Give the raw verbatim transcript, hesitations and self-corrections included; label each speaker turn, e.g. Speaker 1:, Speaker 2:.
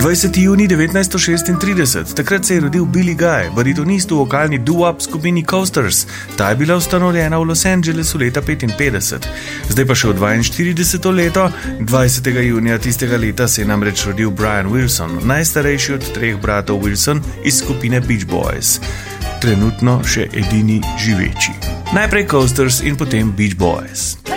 Speaker 1: dvajseti junij devetnajststo šestintrideset, takrat se je rodil Billy Guy, baritonist v vokalni doo-wop skupini Coasters. Ta je bila ustanovljena v Los Angelesu leta petinpetdeset. Zdaj pa še v dvainštirideseto leto, dvajsetega junija tistega leta se je namreč rodil Brian Wilson, najstarejši od treh bratov Wilson iz skupine Beach Boys. Trenutno še edini živeči. Najprej Coasters in potem Beach Boys.